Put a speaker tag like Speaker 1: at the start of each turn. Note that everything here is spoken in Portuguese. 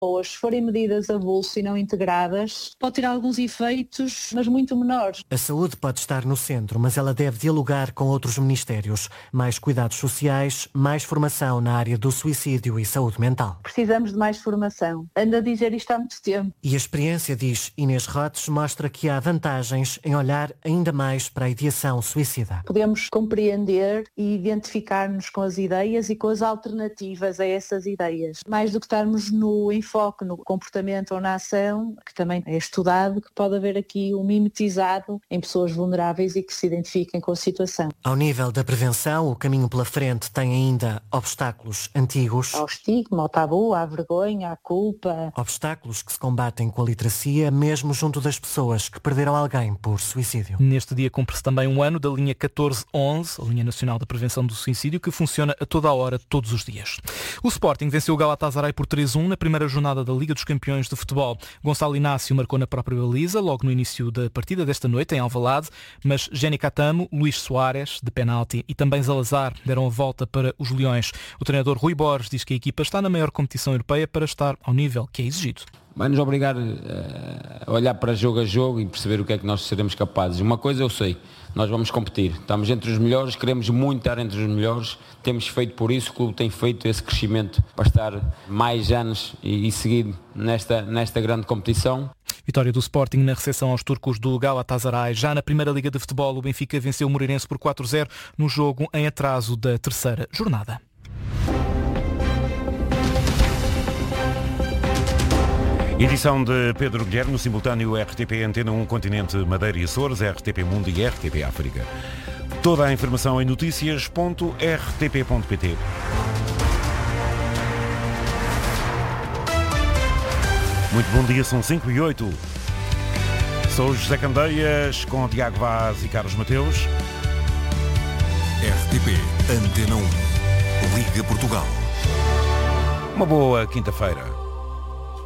Speaker 1: ou se forem medidas a bolso e não integradas, pode ter alguns efeitos, mas muito menores.
Speaker 2: A saúde pode estar no centro, mas ela deve dialogar com outros ministérios. Mais cuidados sociais, mais formação na área do suicídio e saúde mental.
Speaker 1: Precisamos de mais formação. Ando a dizer isto há muito tempo.
Speaker 2: E a experiência, diz Inês Rotes, mostra que há vantagens em olhar ainda mais para a ideação suicida.
Speaker 1: Podemos compreender e identificar-nos com as ideias e com as alternativas a essas ideias. Mais do que estarmos no enfoque, no comportamento ou na ação, que também é estudado, que pode haver aqui um mimetizado em pessoas vulneráveis e que se identifiquem com a situação.
Speaker 2: Ao nível da prevenção, o caminho pela frente tem ainda obstáculos antigos.
Speaker 1: Ao estigma, ao tabu, à vergonha, à culpa.
Speaker 2: Obstáculos que se combatem com a literacia, mesmo junto das pessoas que perderam alguém por suicídio.
Speaker 3: Neste dia cumpre-se também um ano da linha 1411, a linha nacional de prevenção do suicídio, que funciona a toda a hora, todos os dias. O Sporting venceu o Galatasaray por 3-1 na primeira jornada da Liga dos Campeões de Futebol. Gonçalo Inácio marcou na própria baliza, logo no início da partida desta noite, em Alvalade, mas Jenny Catamo, Luís Soares, de penalti, e também Zalazar deram a volta para os Leões. O treinador Rui Borges diz que a equipa está na maior competição europeia para estar ao nível que é exigido.
Speaker 4: Vai-nos obrigar a olhar para jogo a jogo e perceber o que é que nós seremos capazes. Uma coisa eu sei, nós vamos competir. Estamos entre os melhores, queremos muito estar entre os melhores. Temos feito por isso, o clube tem feito esse crescimento para estar mais anos e seguir nesta grande competição.
Speaker 3: Vitória do Sporting na recepção aos turcos do Galatasaray. Já na Primeira Liga de Futebol, o Benfica venceu o Moreirense por 4-0 no jogo em atraso da terceira jornada.
Speaker 5: Edição de Pedro Guilherme, no simultâneo RTP Antena 1 Continente Madeira e Açores, RTP Mundo e RTP África. Toda a informação em notícias.rtp.pt. Muito bom dia, são 5h08. Sou o José Candeias, com Tiago Vaz e Carlos Mateus.
Speaker 6: RTP Antena 1, Liga Portugal.
Speaker 5: Uma boa quinta-feira.